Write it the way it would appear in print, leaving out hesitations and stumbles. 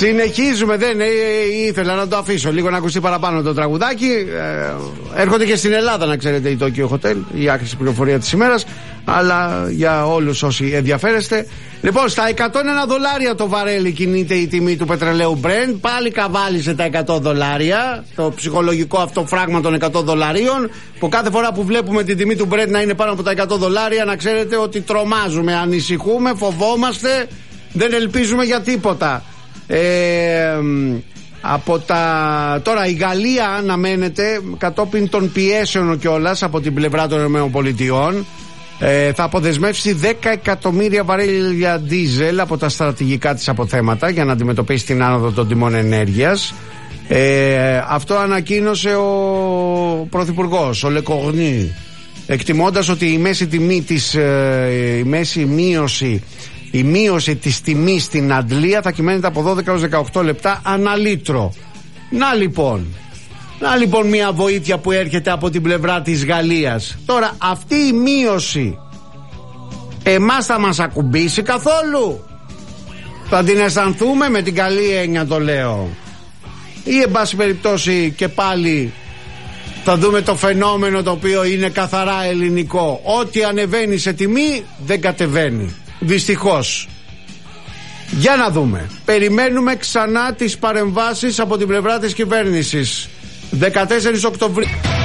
Συνεχίζουμε, δεν ήθελα να το αφήσω λίγο να ακουστεί παραπάνω το τραγουδάκι. Έρχονται και στην Ελλάδα, να ξέρετε, η Tokyo Hotel, η άκρηση πληροφορία της ημέρας. Αλλά για όλους όσοι ενδιαφέρεστε. Λοιπόν, στα $101 το βαρέλι κινείται η τιμή του πετρελαίου Brent. Πάλι καβάλισε τα $100. Το ψυχολογικό αυτό φράγμα των $100, που κάθε φορά που βλέπουμε την τιμή του Brent να είναι πάνω από τα $100, να ξέρετε ότι τρομάζουμε, ανησυχούμε, φοβόμαστε, δεν ελπίζουμε για τίποτα. Τώρα η Γαλλία αναμένεται, κατόπιν των πιέσεων κιόλας από την πλευρά των ΗΠΑ, θα αποδεσμεύσει 10 εκατομμύρια βαρέλια ντίζελ από τα στρατηγικά της αποθέματα για να αντιμετωπίσει την άνοδο των τιμών ενέργειας. Αυτό ανακοίνωσε ο Πρωθυπουργός, ο Λεκορνί, εκτιμώντας ότι η μέση τιμή της, η μείωση της τιμής στην Αντλία θα κυμαίνεται από 12 έως 18 λεπτά ανά λίτρο. Να λοιπόν μια βοήθεια που έρχεται από την πλευρά της Γαλλίας. Τώρα αυτή η μείωση εμάς θα μας ακουμπήσει καθόλου? Θα την αισθανθούμε, με την καλή έννοια το λέω, ή εν πάση περιπτώσει και πάλι θα δούμε το φαινόμενο το οποίο είναι καθαρά ελληνικό? Ό,τι ανεβαίνει σε τιμή δεν κατεβαίνει, δυστυχώς. Για να δούμε. Περιμένουμε ξανά τις παρεμβάσεις από την πλευρά της κυβέρνησης. 14 Οκτωβρίου.